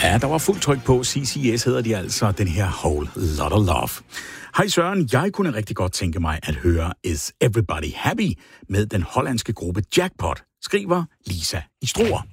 Ja, der var fuldt tryk på. CCS hedder de altså, den her Whole Lotta Love. Hej Søren, jeg kunne rigtig godt tænke mig at høre Is Everybody Happy med den hollandske gruppe Jackpot, skriver Lisa i Struer.